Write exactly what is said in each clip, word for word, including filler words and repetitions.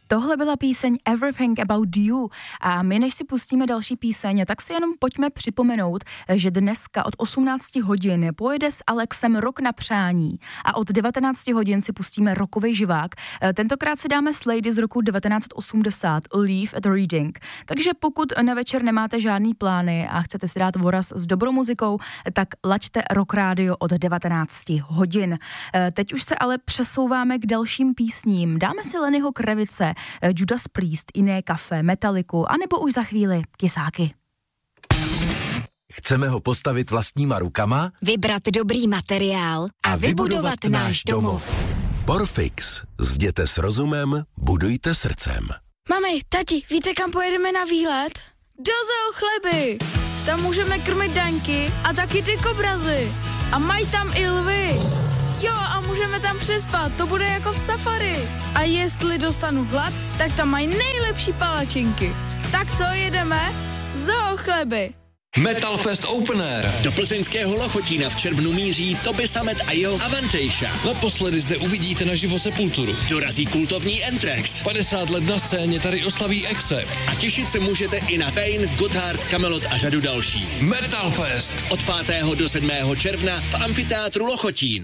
Tohle byla píseň Everything About You a my, než si pustíme další píseň, tak si jenom pojďme připomenout, že dneska od osmnáct hodin pojede s Alexem Rok na přání a od devatenáct hodin si pustíme rokovej živák. Tentokrát si dáme Slady z roku devatenáct osmdesát, Leave at Reading. Takže pokud na večer nemáte žádný plány a chcete si dát voraz s dobrou muzikou, tak laďte Rock Radio od devatenáct hodin. Teď už se ale přesouváme k dalším písním. Dáme si Lennyho Kravice, Judas Priest, Iné kafe, Metaliku, anebo už za chvíli Kysáky. Chceme ho postavit vlastníma rukama, vybrat dobrý materiál a, a vybudovat, vybudovat náš domov. Porfix. Zděte s rozumem, budujte srdcem. Mami, tati, víte, kam pojedeme na výlet? Do Zoo Chleby. Tam můžeme krmit daňky a taky ty kobrazy. A mají tam i lvy. Jo, a můžeme tam přespat, to bude jako v safari. A jestli dostanu hlad, tak tam mají nejlepší palačinky. Tak co, jedeme? Zoo Chleby. Metal Fest Open Air. Do plzeňského Lochotína v červnu míří Toby Sammet a jeho Avantejša. Naposledy zde uvidíte naživo Sepulturu. Dorazí kultovní Anthrax. padesát let na scéně tady oslaví Accept. A těšit se můžete i na Pain, Gotthard, Kamelot a řadu dalších. Metal Fest. Od pátého do sedmého června v amfiteátru Lochotín.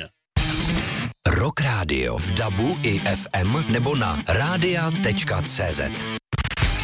Rock Radio v dabu i ef em nebo na rádia tečka cé zet.